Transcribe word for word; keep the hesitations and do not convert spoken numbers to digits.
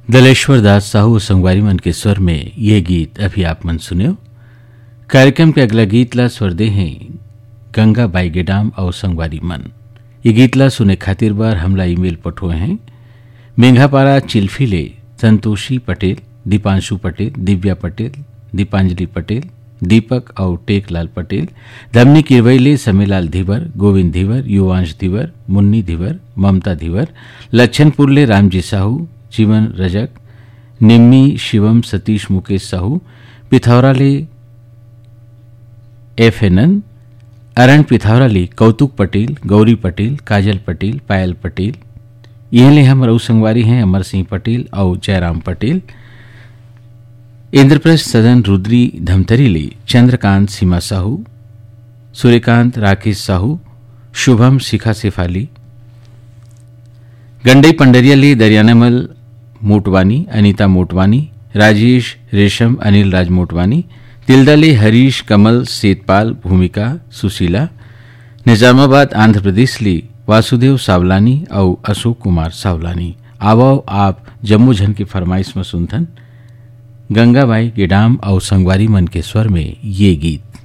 दलेश्वर दास साहू संगवारी मन के स्वर में ये गीत अभी आप मन सुने। कार्यक्रम के अगला गीत ला स्वर दे हैं गंगा बाई गेडाम और संगवारी मन। ये गीत ला सुने खातिर बार हमला ईमेल पठोए हैं मेघापारा चिल्फी ले संतोषी पटेल, दीपांशु पटेल, दिव्या पटेल, दीपांजलि पटेल, दीपक और टेकलाल पटेल, धमनी किरवैले, समेलाल धीवर, गोविंद धीवर, युवांश धीवर, मुन्नी धीवर, ममता धीवर, लच्छनपुर ले रामजी साहू, जीवन रजक, निम्मी शिवम, सतीश मुकेश साहू, पिथौरा ले एफ एनन, अरण पिथौरा ले कौतुक पटेल, गौरी पटेल, काजल पटेल, पायल पटेल, यह ले हम रऊ संगवारी हैं अमर सिंह पटेल और जयराम पटेल। इंद्रप्रस्थ सदन रुद्री धमतरी ले चंद्रकांत सीमा साहू, सूर्यकांत राकेश साहू, शुभम शिखा सिफाली, गंडई पंडरिया ले दरियानमल मोटवानी, अनीता मोटवानी, राजेश रेशम, अनिल राज मोटवानी, तिल्दा ले हरीश कमल, सेतपाल, भूमिका, सुशीला, निजामाबाद आंध्र प्रदेश ले वासुदेव सावलानी और अशोक कुमार सावलानी। आवो आप जम्मू झन की फरमाइश में सुनथन गंगाबाई गेडाम और संगवारी मन के स्वर में ये गीत।